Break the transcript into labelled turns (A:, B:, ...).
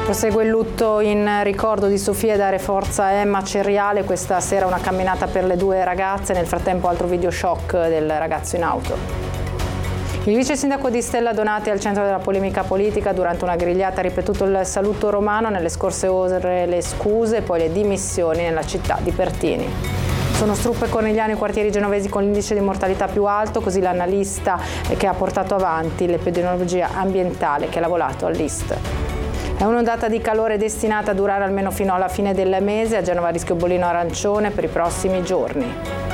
A: Prosegue il lutto in ricordo di Sofia e dare forza a Emma Ceriale. Questa sera una camminata per le due ragazze, nel frattempo altro video shock del ragazzo in auto. Il vice sindaco di Stella Donati al centro della polemica politica. Durante una grigliata ha ripetuto il saluto romano, nelle scorse ore le scuse e poi le dimissioni nella città di Pertini. Sono Struppo e Cornigliano i quartieri genovesi con l'indice di mortalità più alto, così l'analista che ha portato avanti l'epidemiologia ambientale che ha lavorato all'IST. È un'ondata di calore destinata a durare almeno fino alla fine del mese. A Genova rischio bollino arancione per i prossimi giorni.